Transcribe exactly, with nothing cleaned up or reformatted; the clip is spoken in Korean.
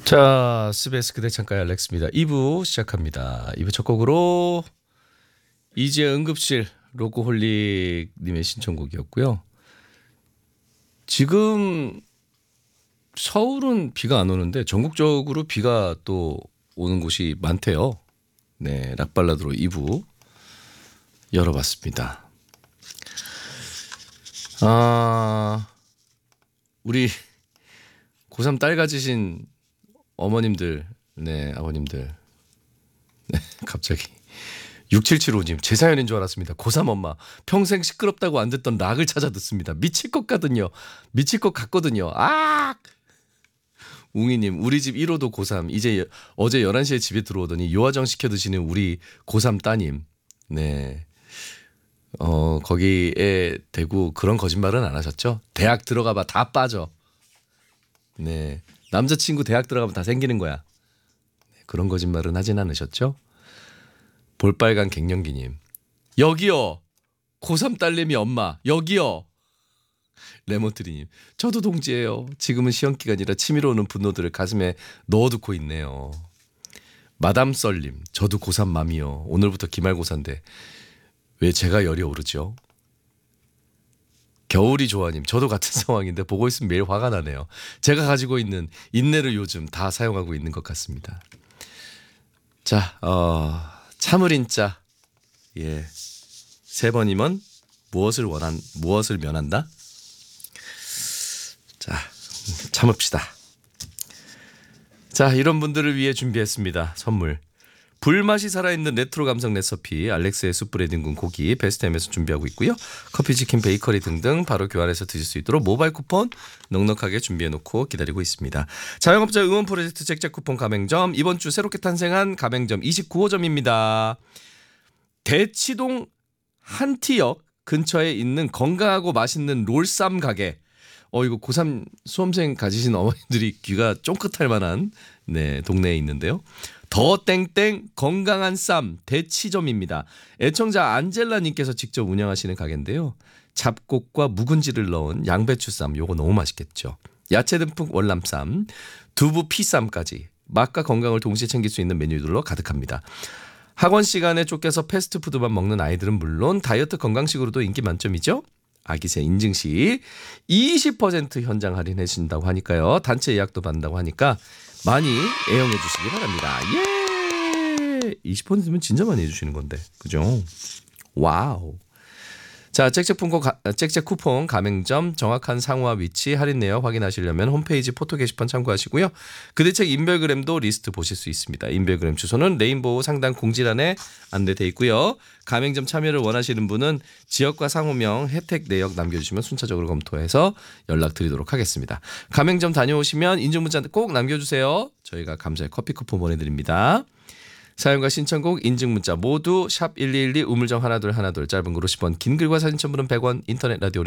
자, 에스비에스 그대 창가의 알렉스입니다. 이 부 시작합니다. 이 부 첫 곡으로 이지의 응급실 로고홀릭님의 신청곡이었고요. 지금 서울은 비가 안 오는데 전국적으로 비가 또 오는 곳이 많대요. 네, 락발라드로 이 부 열어봤습니다. 아, 우리 고삼 딸 가지신 어머님들, 네, 아버님들, 네, 갑자기 육칠칠오님 제 사연인 줄 알았습니다. 고삼 엄마 평생 시끄럽다고 안 듣던 락을 찾아 듣습니다. 미칠 것 같거든요. 미칠 것 같거든요. 아! 웅이님 우리 집 일 호도 고삼 이제 여, 어제 열한 시에 집에 들어오더니 요화정 시켜 드시는 우리 고삼 따님. 네. 어 거기에 대고 그런 거짓말은 안 하셨죠? 대학 들어가봐 다 빠져. 네. 남자친구 대학 들어가면 다 생기는 거야. 그런 거짓말은 하진 않으셨죠? 볼빨간 갱년기님 여기요. 고삼 딸내미 엄마 여기요. 레몬트리님 저도 동지예요. 지금은 시험기간이라 치밀어 오는 분노들을 가슴에 넣어두고 있네요. 마담 썰님 저도 고삼 맘이요. 오늘부터 기말고사인데 왜 제가 열이 오르죠? 겨울이 좋아님 저도 같은 상황인데 보고 있으면 매일 화가 나네요. 제가 가지고 있는 인내를 요즘 다 사용하고 있는 것 같습니다. 자, 어, 참을인자 예, 세 번이면 무엇을 원한 무엇을 면한다? 자, 참읍시다. 자, 이런 분들을 위해 준비했습니다. 선물. 불맛이 살아있는 레트로 감성 레시피 알렉스의 숯불에 뒹군 고기 베스트햄에서 준비하고 있고요. 커피, 치킨, 베이커리 등등 바로 교환해서 드실 수 있도록 모바일 쿠폰 넉넉하게 준비해놓고 기다리고 있습니다. 자영업자 응원 프로젝트 잭잭 쿠폰 가맹점 이번 주 새롭게 탄생한 가맹점 이십구 호점입니다. 대치동 한티역 근처에 있는 건강하고 맛있는 롤쌈 가게. 어 이거 고삼 수험생 가지신 어머니들이 귀가 쫑긋할 만한 네 동네에 있는데요. 더 땡땡 건강한 쌈 대치점입니다. 애청자 안젤라님께서 직접 운영하시는 가게인데요. 잡곡과 묵은지를 넣은 양배추쌈 요거 너무 맛있겠죠. 야채 듬뿍 월남쌈, 두부 피쌈까지 맛과 건강을 동시에 챙길 수 있는 메뉴들로 가득합니다. 학원 시간에 쫓겨서 패스트푸드만 먹는 아이들은 물론 다이어트 건강식으로도 인기 만점이죠. 아기새 인증시 이십 퍼센트 현장 할인해 주신다고 하니까요. 단체 예약도 받는다고 하니까 많이 애용해 주시기 바랍니다. 예! 이십 퍼센트면 진짜 많이 해주시는 건데. 그죠? 와우. 자, 잭잭 쿠폰, 잭잭 쿠폰 가맹점 정확한 상호와 위치 할인 내역 확인하시려면 홈페이지 포토 게시판 참고하시고요. 그 대책 인별그램도 리스트 보실 수 있습니다. 인별그램 주소는 레인보우 상단 공지란에 안내되어 있고요. 가맹점 참여를 원하시는 분은 지역과 상호명 혜택 내역 남겨주시면 순차적으로 검토해서 연락드리도록 하겠습니다. 가맹점 다녀오시면 인증문자 꼭 남겨주세요. 저희가 감사의 커피 쿠폰 보내드립니다. 사연과 신청곡 인증문자 모두 샵 일이일이 우물정 하나둘 하나둘 짧은 글 오십 원 긴 글과 사진 첨부는 백 원 인터넷 라디오